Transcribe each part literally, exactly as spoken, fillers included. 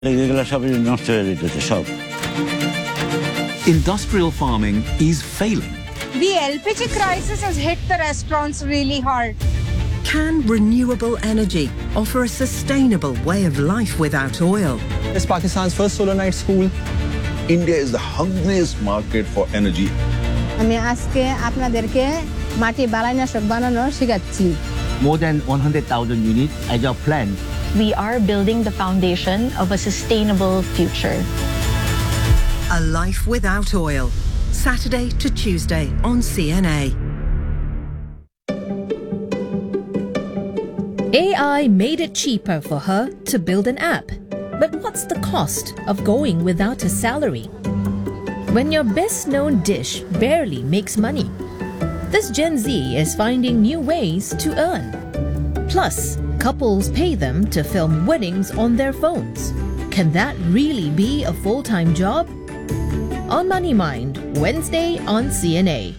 Industrial farming is failing. The L P G crisis has hit the restaurants really hard. Can renewable energy offer a sustainable way of life without oil? It's Pakistan's first solar night school. India is the hungriest market for energy. More than one hundred thousand units as our plan. We are building the foundation of a sustainable future. A life without oil. Saturday to Tuesday on C N A. A I made it cheaper for her to build an app. But what's the cost of going without a salary? When your best-known dish barely makes money, this Gen Z is finding new ways to earn. Plus, couples pay them to film weddings on their phones. Can that really be a full-time job? On Money Mind, Wednesday on C N A.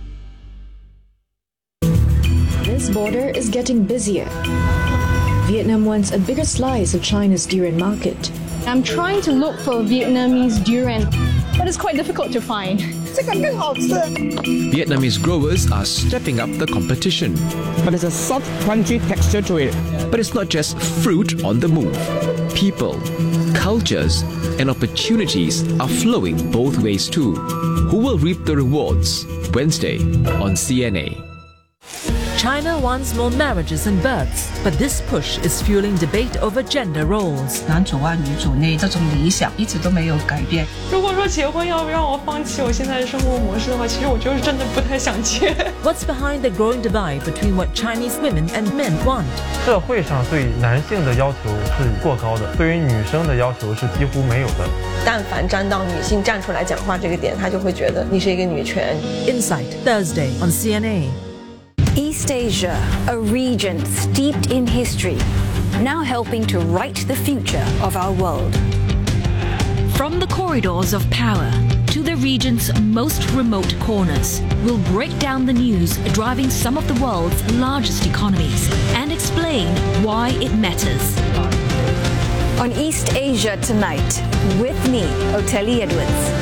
This border is getting busier. Vietnam wants a bigger slice of China's durian market. I'm trying to look for Vietnamese durian, but it's quite difficult to find. Vietnamese growers are stepping up the competition. But there's a soft, crunchy texture to it. But it's not just fruit on the move. People, cultures, and opportunities are flowing both ways too. Who will reap the rewards? Wednesday on C N A. China wants more marriages and births, but this push is fueling debate over gender roles. 男主外女主内这种理想一直都没有改变。 如果说结婚要不让我放弃我现在的生活模式的话，其实我就是真的不太想结。 What's behind the growing divide between what Chinese women and men want? 社会上对男性的要求是过高的，对于女生的要求是几乎没有的。 但凡站到女性站出来讲话这个点，他就会觉得你是一个女权。 Insight Thursday on C N A. East Asia, a region steeped in history, now helping to write the future of our world. From the corridors of power to the region's most remote corners, we'll break down the news driving some of the world's largest economies and explain why it matters. On East Asia Tonight, with me, Oteli Edwards.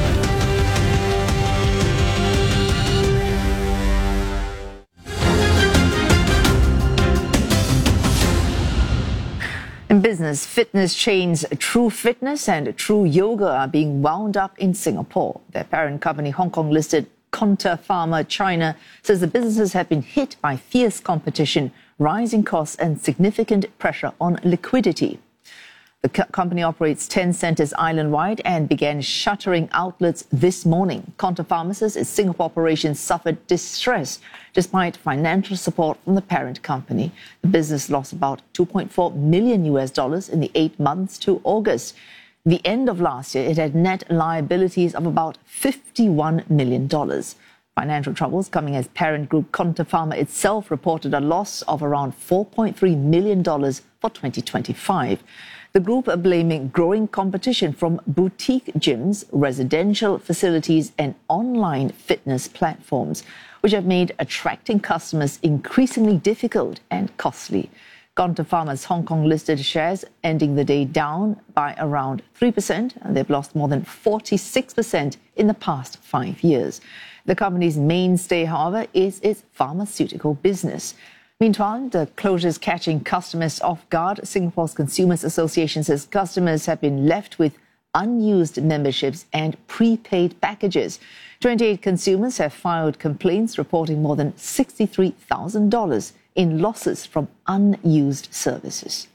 In business, fitness chains True Fitness and True Yoga are being wound up in Singapore. Their parent company, Hong Kong-listed Conta Pharma China, says the businesses have been hit by fierce competition, rising costs and significant pressure on liquidity. The co company operates ten centres island-wide and began shuttering outlets this morning. Conta Pharma says its Singapore operations suffered distress despite financial support from the parent company. The business lost about two point four million U S dollars in the eight months to August. The end of last year, it had net liabilities of about fifty-one million dollars. Financial troubles coming as parent group Conta Pharma itself reported a loss of around four point three million dollars for twenty twenty-five. The group are blaming growing competition from boutique gyms, residential facilities and online fitness platforms, which have made attracting customers increasingly difficult and costly. Conta Pharma's Hong Kong-listed shares ending the day down by around three percent, and they've lost more than forty-six percent in the past five years. The company's mainstay, however, is its pharmaceutical business. Meanwhile, the closures catching customers off guard. Singapore's Consumers Association says customers have been left with unused memberships and prepaid packages. twenty-eight consumers have filed complaints reporting more than sixty-three thousand dollars in losses from unused services.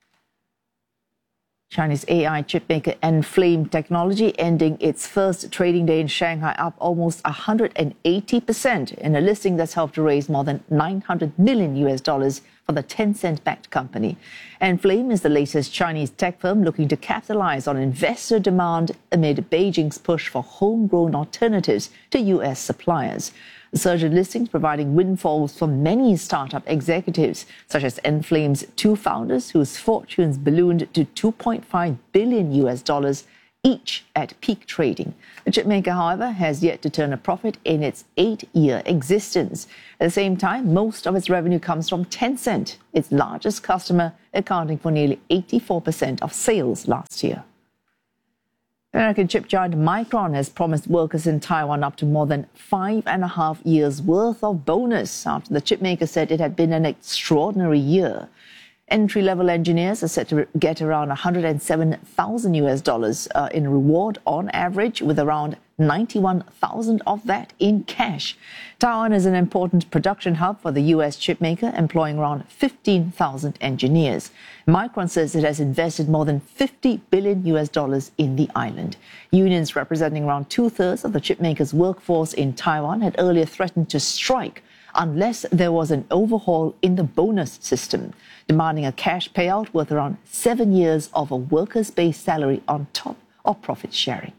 Chinese A I chipmaker Enflame Technology ending its first trading day in Shanghai up almost one hundred eighty percent in a listing that's helped to raise more than nine hundred million U S dollars for the Tencent-backed company. Enflame is the latest Chinese tech firm looking to capitalize on investor demand amid Beijing's push for homegrown alternatives to U S suppliers. The surge in listings providing windfalls for many startup executives, such as Enflame's two founders, whose fortunes ballooned to two point five billion U S dollars, each at peak trading. The chipmaker, however, has yet to turn a profit in its eight-year existence. At the same time, most of its revenue comes from Tencent, its largest customer, accounting for nearly eighty-four percent of sales last year. American chip giant Micron has promised workers in Taiwan up to more than five and a half years' worth of bonus after the chipmaker said it had been an extraordinary year. Entry-level engineers are set to get around one hundred seven thousand U S dollars uh, in reward on average, with around ninety-one thousand of that in cash. Taiwan is an important production hub for the U S chipmaker, employing around fifteen thousand engineers. Micron says it has invested more than fifty billion U S dollars in the island. Unions representing around two-thirds of the chipmaker's workforce in Taiwan had earlier threatened to strike unless there was an overhaul in the bonus system, demanding a cash payout worth around seven years of a worker's base salary on top of profit sharing.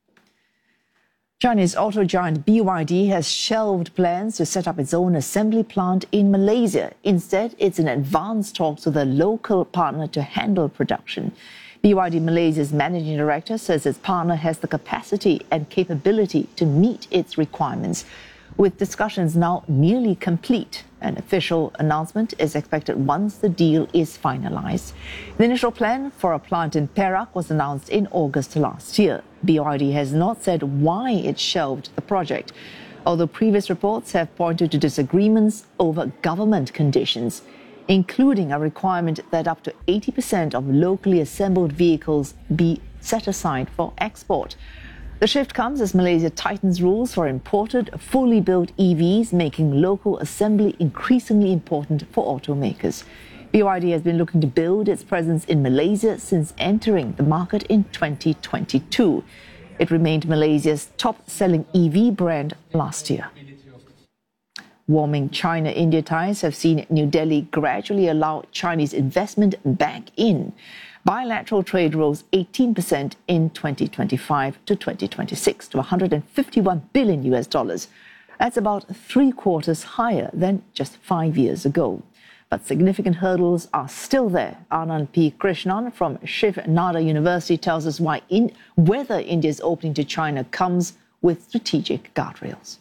Chinese auto giant B Y D has shelved plans to set up its own assembly plant in Malaysia. Instead, it's in advanced talks with a local partner to handle production. B Y D Malaysia's managing director says its partner has the capacity and capability to meet its requirements. With discussions now nearly complete, an official announcement is expected once the deal is finalized. The initial plan for a plant in Perak was announced in August last year. B Y D has not said why it shelved the project, although previous reports have pointed to disagreements over government conditions, including a requirement that up to eighty percent of locally assembled vehicles be set aside for export. The shift comes as Malaysia tightens rules for imported, fully built E Vs, making local assembly increasingly important for automakers. B Y D has been looking to build its presence in Malaysia since entering the market in twenty twenty-two. It remained Malaysia's top-selling E V brand last year. Warming China-India ties have seen New Delhi gradually allow Chinese investment back in. Bilateral trade rose eighteen percent in twenty twenty-five to twenty twenty-six to one hundred fifty-one billion U S dollars. That's about three quarters higher than just five years ago. But significant hurdles are still there. Anand P. Krishnan from Shiv Nada University tells us why in, whether India's opening to China comes with strategic guardrails.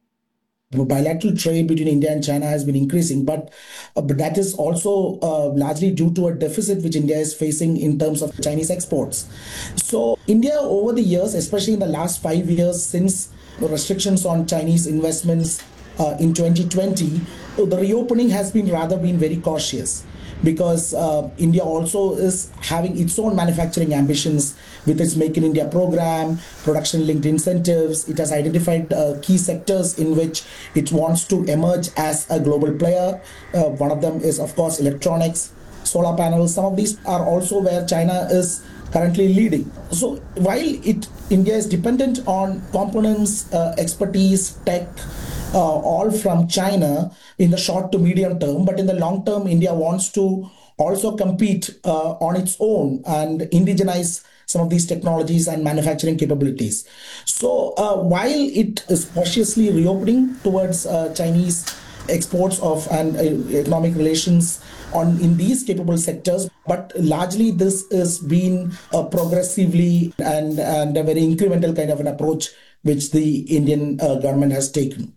Bilateral trade between India and China has been increasing, but, uh, but that is also uh, largely due to a deficit which India is facing in terms of Chinese exports. So India over the years, especially in the last five years since the restrictions on Chinese investments uh, in twenty twenty, the reopening has been rather been very cautious, because uh, India also is having its own manufacturing ambitions with its Make in India program, production-linked incentives. It has identified uh, key sectors in which it wants to emerge as a global player. Uh, one of them is, of course, electronics, solar panels. Some of these are also where China is currently leading. So while it India is dependent on components, uh, expertise, tech, uh, all from China in the short to medium term, but in the long term, India wants to also compete uh, on its own and indigenize some of these technologies and manufacturing capabilities. So uh, while it is cautiously reopening towards uh, Chinese exports of and uh, economic relations on in these capable sectors, but largely this is been a progressively and, and a very incremental kind of an approach which the Indian uh, government has taken.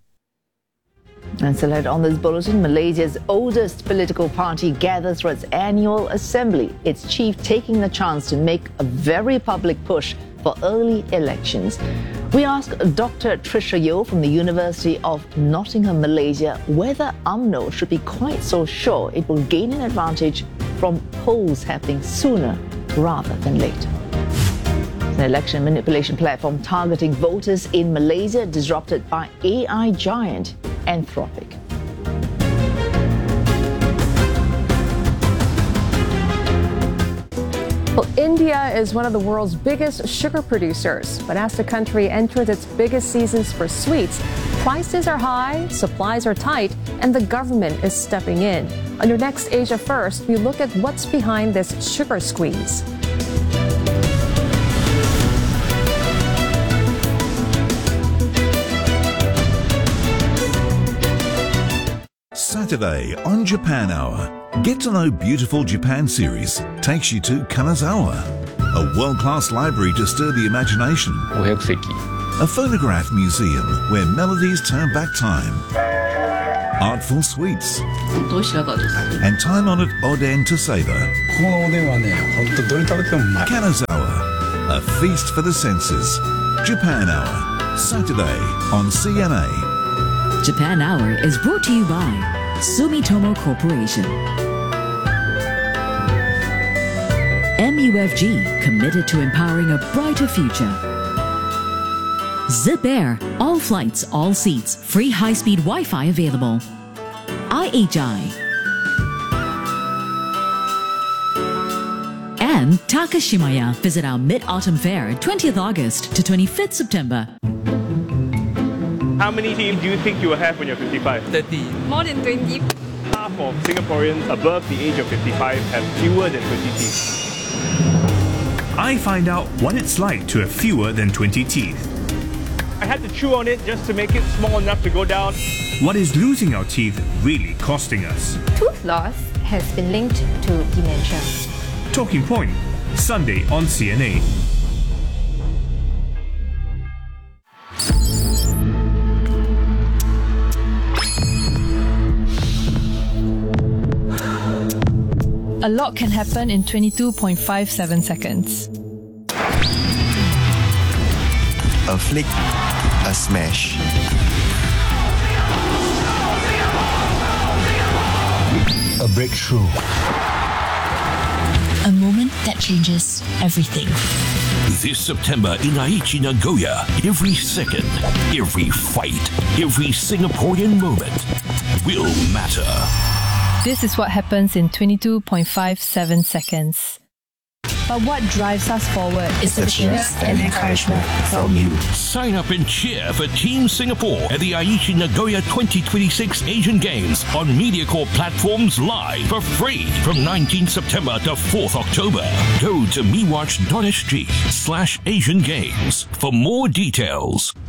And still ahead on this bulletin, Malaysia's oldest political party gathers for its annual assembly, its chief taking the chance to make a very public push for early elections. We ask Doctor Trisha Yeo from the University of Nottingham, Malaysia, whether U M N O should be quite so sure it will gain an advantage from polls happening sooner rather than later. An election manipulation platform targeting voters in Malaysia disrupted by A I giant Anthropic. Well, India is one of the world's biggest sugar producers, but as the country enters its biggest seasons for sweets, prices are high, supplies are tight, and the government is stepping in. On your next Asia First, we look at what's behind this sugar squeeze. Saturday on Japan Hour. Get to know Beautiful Japan series takes you to Kanazawa. A world-class library to stir the imagination. A phonograph museum where melodies turn back time. Artful sweets. And time-honored oden to savor. Kanazawa, a feast for the senses. Japan Hour, Saturday on C N A. Japan Hour is brought to you by Sumitomo Corporation. M U F G, committed to empowering a brighter future. Zip Air, all flights, all seats, free high-speed Wi-Fi available. I H I. And Takashimaya, visit our Mid-Autumn Fair, twentieth August to twenty-fifth September. How many teams do you think you will have when you're fifty-five? thirty. More than twenty. Half of Singaporeans above the age of fifty-five have fewer than twenty teeth. I find out what it's like to have fewer than twenty teeth. I had to chew on it just to make it small enough to go down. What is losing our teeth really costing us? Tooth loss has been linked to dementia. Talking Point, Sunday on C N A. A lot can happen in twenty-two point five seven seconds. A flick, a smash. A breakthrough. A moment that changes everything. This September in Aichi Nagoya, every second, every fight, every Singaporean moment will matter. This is what happens in twenty-two point five seven seconds. But what drives us forward is the cheers and encouragement from you. Sign up and cheer for Team Singapore at the Aichi Nagoya twenty twenty-six Asian Games on MediaCorp platforms live for free from nineteenth September to fourth October. Go to mewatch dot s g slash Asian Games for more details.